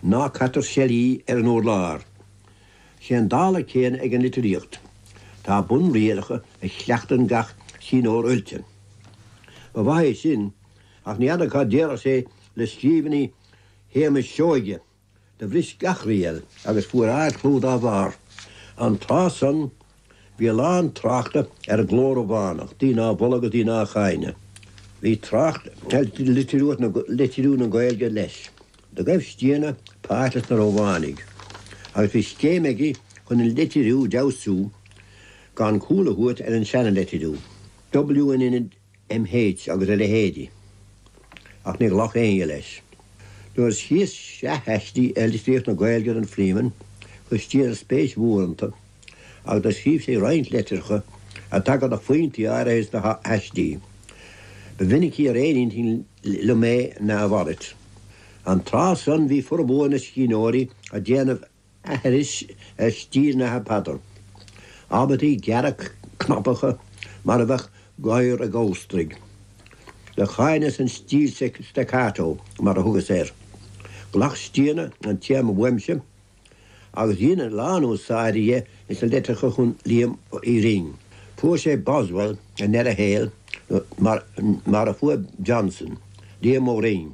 ná catar selí ar an ór. Sé dála céan ag an literíocht. Tá bun rialacha a chleachtan gach sin ór uiltin. Ba bhaid sin, ach níana cá déra sé le scríbení héime seoige, de bhris gach rial agus fuair clúd á bhar. An tásan bhí lán trachta ar glór bhánach, dína bolaga dína chaine. Bhí tracht litirú na gailge leis. De gaibh stíana páitlas na róhánig. Agus bhí scéimeigi chun an litirú deasú gan cúla huat ar an seanna litirú. WNMH agus a lehédi. Ach nig lach éige leis. Nuair síos se heistí litíocht na gailge an fríman, chu stíana spéis mhúranta, agus a síb sé reint letircha a tagad a faointí áiréis na heistí. Bevinnig hier een le mei na warit. An trasan wie voorboene skinori a djenef eris stier na patter. Abeti gerk knappige, maar weg geuer a goostrig. De gaines en stier staccato, maar a hogeser. Glach stierne en tjem wemsje. Als jene lano saadie is een letterige hun liam i ring. Voor zij Boswell en net a heel. Maar a fuair Johnson, die Maureen.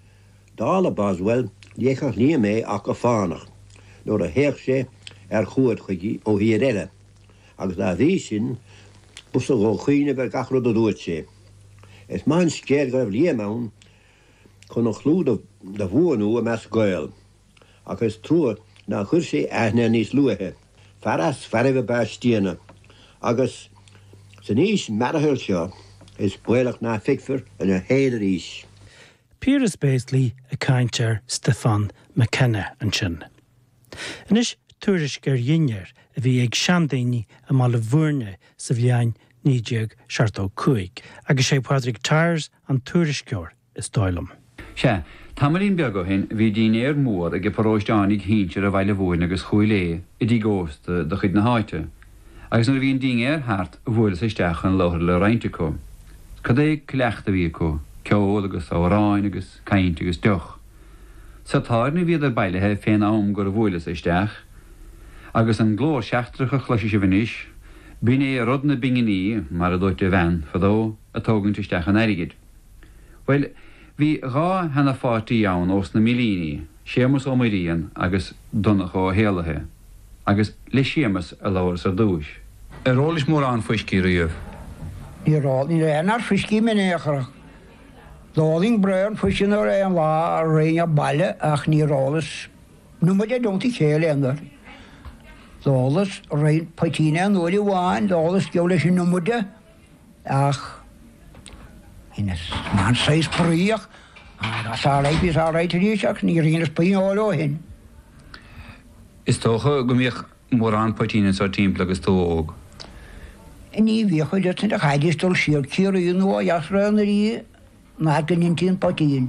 Dála Boswell, die gaat niet mee ach a fánach. Door a heech sé chuad chuigi ó hir eile. Agus a bhí sin, busa go chuoine ber gachrod a dúirt sé. Is man scéir go líamán chun a chlúd de bhuanú a meas gail. Agus trúa na chuir sé aithne níos luathe. Faras faribh ba stíana. Agus sa níos marthil seo, is builach na ficfir and a héidir ís. Piers Baisley a caintear Stefan McKenna an sin. Inis tuairis gur dhinnear a bhí ag seandaoine a mála bhuairne sa bhleain nídeag seartó cuaig, agus sé Padraig Tyres an tuairis ceoir is dóilm. Se, tamarín beag hin bhí dín mór ag paróisteánig híntear a bhaile bhuain agus chuilé i dtí gósta do chuid na háite. Agus nuair bhíon dín hart bhuail sa isteach an láthar le roinnte có. Cad é cleachta bhí có, ceol agus áráin agus caint agus deoch. Sa táir na bhíad ar bailethe féin am gur bhuaile sa isteach, agus an glór seachtracha chluise se bhanis, bín é rud na binganí mar a dúirt a bhean fadó a tógann isteach an airigid. Well, bhí rá hena fátaí ann os na milíní, sémas ó maríon agus donnach ó héalathe, agus le sémas a láir sa dúis. Rólis mór an fuiscí riamh. Ní rád ní rénar fuiscí min éachach. Dáling brean fuisin ar an lá a réine baile ach ní rálas numad é domtí chéile andar. Dálas réin patíine an óri bháin, dálas geol leis an numade ach inas man seis príach as á réipis á réitiríach ní rínas paín áil ó hin. Is tócha go míoch mór an patíine sa timp agus tóg. Ní bhíocha de a chaidistal siar cíirú nó a jasra na rí ná gannintíon patíín.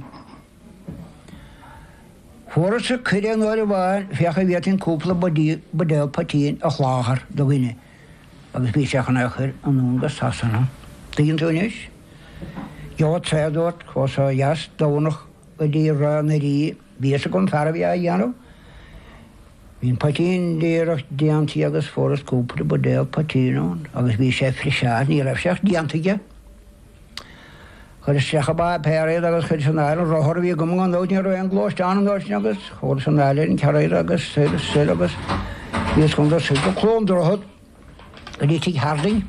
Fuair sa chuir an áir bháin fecha bhétain cúpla badéil patíín a chláthar do ghuine, agus bhí sechan achar an núngas sasanna. Díon túnis? Jo trédót chus a jas dónach a dí rá na rí bhíasa gon fearbhí a dhéanamh. Bhín patíín déireach déantaí agus fóras cúpla badéil patíínón, agus bhí sé friseáil ní raibh seach déantaige. Chud is secha ba péréad agus chuid san áil rothir bhí go an dóidne ro an glóisteán an dóisne agus chóir san áile an ceréad agus sé agus bhíos chun si go clón drothad a dtí harding.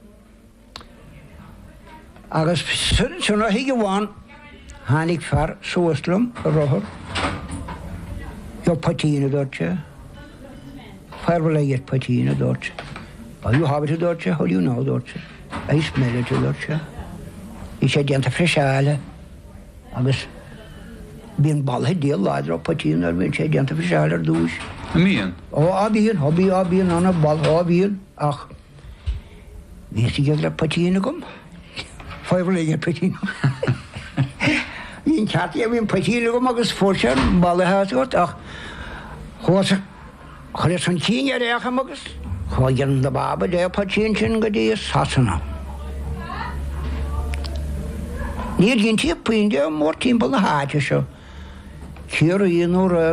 Agus sunna hiige bháin hánig fear suaslam a rothir. Jo patíine dóirte. Fearbhléiad patíine dóirte. Ba jú habite dóirte, hol jú ná dóirte. Eis meilete dóirte. Í sé déanta friseáile agus bíon balthe díal láidir á patíín ar bhíonn sé déanta friseáile ar dúis. Míon? Á bíon anna bal á bíon ach bhí si le patíína gom. Fearbhléiad patíína. Bhíon ceartaí a bhíon patíína gom agus fórse balthe ach chuir san tíine ar éacham agus chuigean na baba dé patíín sin go dtí sasanna. Níl ginn tí puinte mór timppla na háite seo. Cíar a dhéanú